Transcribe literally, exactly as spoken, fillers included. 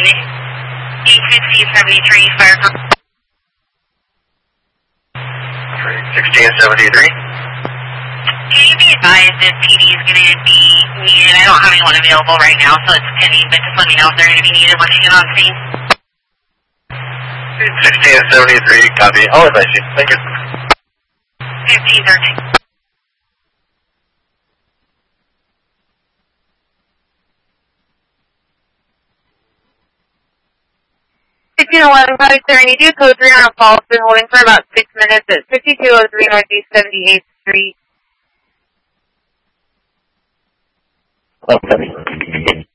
eight fifty seventy-three, fire group. sixteen seventy-three. Can you be advised if P D is going to be needed? I don't have anyone available right now, so it's pending, but just let me know if they're going to be needed once you get on scene. sixteen seventy-three, copy. I'll advise you. Thank you. fifteen thirteen. sixteen eleven, Project seventy-two, code three on a call. It's been holding for about six minutes at fifty-two oh three Northeast seventy-eighth Street. Okay.